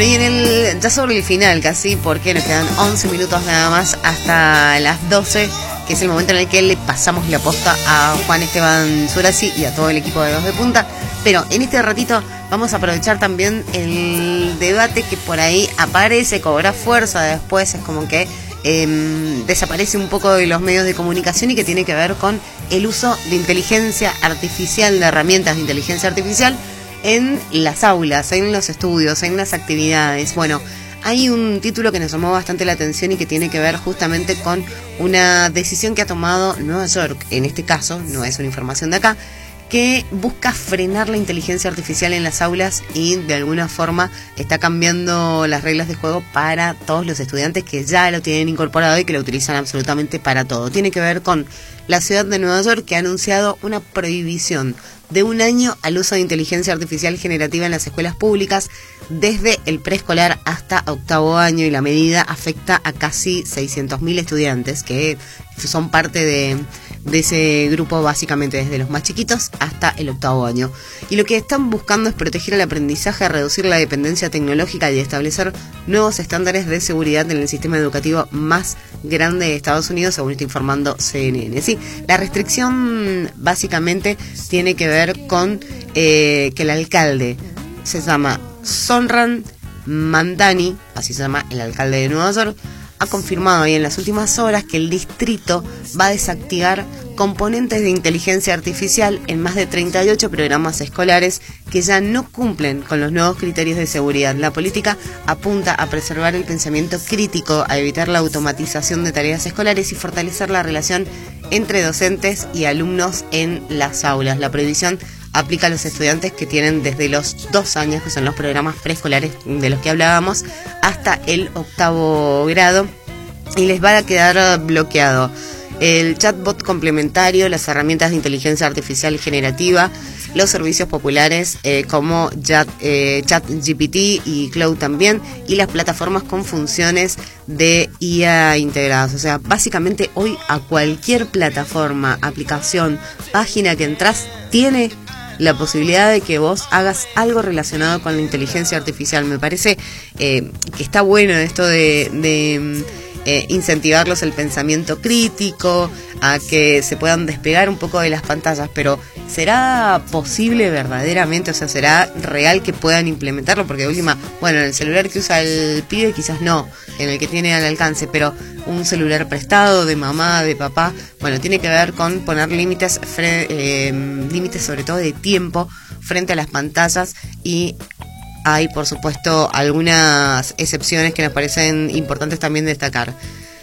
Bueno, y ya sobre el final casi, porque nos quedan 11 minutos nada más hasta las 12, que es el momento en el que le pasamos la posta a Juan Esteban Surazzi y a todo el equipo de Dos de Punta. Pero en este ratito vamos a aprovechar también el debate que por ahí aparece, cobra fuerza, después es como que desaparece un poco de los medios de comunicación y que tiene que ver con el uso de inteligencia artificial, de herramientas de inteligencia artificial en las aulas, en los estudios, en las actividades. Bueno, hay un título que nos llamó bastante la atención y que tiene que ver justamente con una decisión que ha tomado Nueva York, en este caso, no es una información de acá, que busca frenar la inteligencia artificial en las aulas y de alguna forma está cambiando las reglas de juego para todos los estudiantes que ya lo tienen incorporado y que lo utilizan absolutamente para todo. Tiene que ver con la ciudad de Nueva York, que ha anunciado una prohibición de 1 año al uso de inteligencia artificial generativa en las escuelas públicas desde el preescolar hasta 8º año, y la medida afecta a casi 600.000 estudiantes que son parte de ese grupo, básicamente desde los más chiquitos hasta el 8º año. Y lo que están buscando es proteger el aprendizaje, reducir la dependencia tecnológica y establecer nuevos estándares de seguridad en el sistema educativo más grande de Estados Unidos, según está informando CNN. Sí, la restricción básicamente tiene que ver con que el alcalde se llama Zohran Mamdani, así se llama el alcalde de Nueva York, ha confirmado ahí en las últimas horas que el distrito va a desactivar componentes de inteligencia artificial en más de 38 programas escolares que ya no cumplen con los nuevos criterios de seguridad. La política apunta a preservar el pensamiento crítico, a evitar la automatización de tareas escolares y fortalecer la relación entre docentes y alumnos en las aulas. La prohibición aplica a los estudiantes que tienen desde los 2 años, que son los programas preescolares de los que hablábamos, hasta el 8º grado, y les va a quedar bloqueado el chatbot complementario, las herramientas de inteligencia artificial generativa, los servicios populares como ChatGPT y Cloud también, y las plataformas con funciones de IA integradas. O sea, básicamente hoy a cualquier plataforma, aplicación, página que entras, tiene la posibilidad de que vos hagas algo relacionado con la inteligencia artificial. Me parece que está bueno esto de incentivarlos el pensamiento crítico, a que se puedan despegar un poco de las pantallas, pero ¿será posible verdaderamente? O sea, ¿será real que puedan implementarlo? Porque de última, bueno, en el celular que usa el pibe quizás no, en el que tiene al alcance, pero un celular prestado de mamá, de papá, bueno, tiene que ver con poner límites sobre todo de tiempo frente a las pantallas, y hay, por supuesto, algunas excepciones que nos parecen importantes también destacar.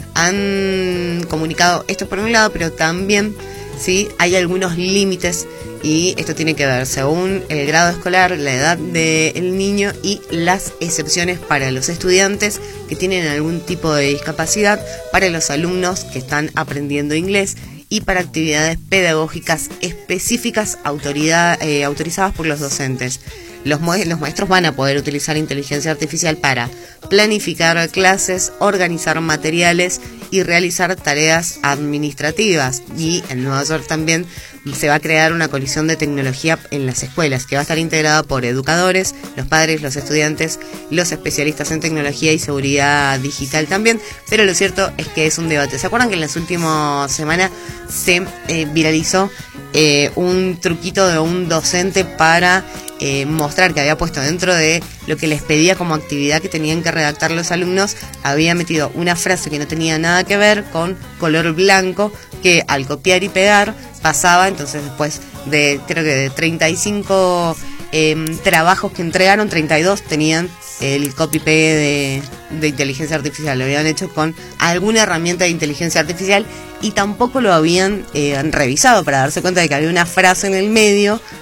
Han comunicado esto por un lado, pero también sí hay algunos límites, y esto tiene que ver según el grado escolar, la edad del niño y las excepciones para los estudiantes que tienen algún tipo de discapacidad, para los alumnos que están aprendiendo inglés y para actividades pedagógicas específicas autorizadas por los docentes. Los maestros van a poder utilizar inteligencia artificial para planificar clases, organizar materiales y realizar tareas administrativas. Y en Nueva York también se va a crear una colisión de tecnología en las escuelas, que va a estar integrada por educadores, los padres, los estudiantes, los especialistas en tecnología y seguridad digital también. Pero lo cierto es que es un debate. ¿Se acuerdan que en las últimas semanas se viralizó un truquito de un docente para mostrar que había puesto dentro de lo que les pedía como actividad que tenían que redactar los alumnos, había metido una frase que no tenía nada que ver con color blanco, que al copiar y pegar pasaba? Entonces después de, creo que de 35 trabajos que entregaron, 32 tenían el copy-paste de inteligencia artificial. Lo habían hecho con alguna herramienta de inteligencia artificial y tampoco lo habían revisado para darse cuenta de que había una frase en el medio